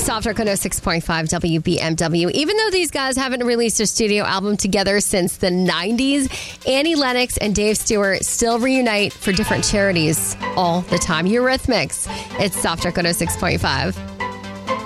Soft Rock 106.5 WBMW. Even though these guys haven't released a studio album together since the 90s, Annie Lennox and Dave Stewart still reunite for different charities all the time. Eurythmics. It's Soft Rock 106.5.